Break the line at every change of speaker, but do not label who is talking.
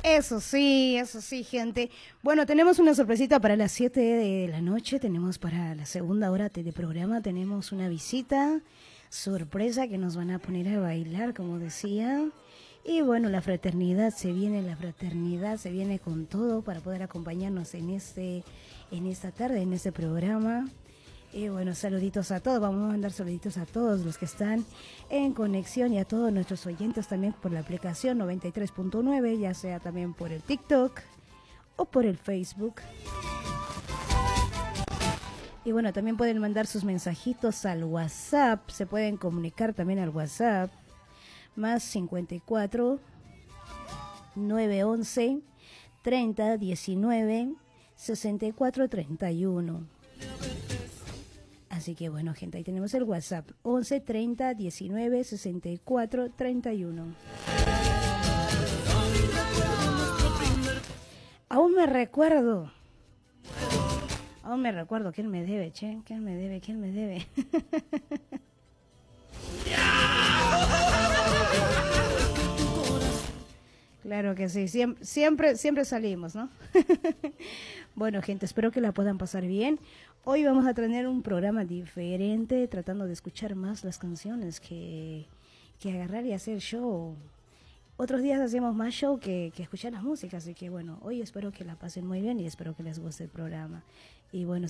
Eso sí, gente. Bueno, tenemos una sorpresita para las 7 de la noche. Tenemos para la segunda hora de programa, tenemos una visita sorpresa que nos van a poner a bailar, como decía. Y bueno, la fraternidad se viene con todo para poder acompañarnos en esta tarde, en este programa. Y bueno, saluditos a todos, vamos a mandar saluditos a todos los que están en conexión y a todos nuestros oyentes también por la aplicación 93.9, ya sea también por el TikTok o por el Facebook. Y bueno, también pueden mandar sus mensajitos al WhatsApp, se pueden comunicar también al WhatsApp, más 54 911 30 19 64 31. Así que bueno, gente, ahí tenemos el WhatsApp, 11 30 19 64 31. Aún me recuerdo quién me debe, quién me debe. Claro que sí, siempre salimos, ¿no? Bueno, gente, espero que la puedan pasar bien. Hoy vamos a tener un programa diferente, tratando de escuchar más las canciones que agarrar y hacer show. Otros días hacemos más show que escuchar las músicas, así que bueno, hoy espero que la pasen muy bien y espero que les guste el programa. Y bueno,